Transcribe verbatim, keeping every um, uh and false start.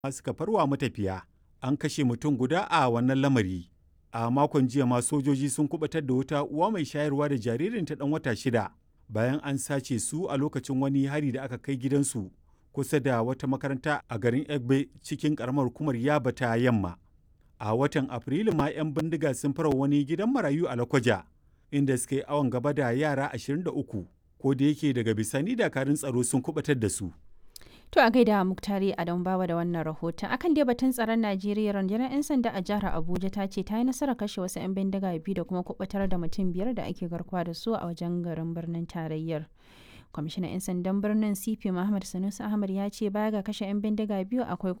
suka farwa matafiya. An kashe mutum guda a wannan lamari. A makon jiya ma sojoji sun kubatar da wata uwa mai shayarwa da jaririnta ɗan wata shida bayan an sace su a lokacin wani hari da aka kai gidansu kusa da wata makaranta a garin Egbe cikin ƙaramar hukumar Yaba ta Yamma. A watan Afrilu ma 'yan bindiga sun farwa wani gidan marayu a Lokoja inda suka yi awon gaba da yara ashirin da uku, ko da yake daga bisani dakarun tsaro sun kubatar da su. To a gaida Muktari Adam Bawa da wannan rahoton. Akan dai batun tsaron Najeriya, rundunar 'yan sanda a jihar Abuja ta ce ta yi nasarar kashe wasu 'yan bindiga biyu da kuma kubatar da mutum biyar da ake garkuwa da su a wajen garin birnin tarayyar. Kwamishinan 'yan sandan birnin C P Muhammad Sanusi Ahmad ya ce baya ga kashe 'yan bindiga biyu akwai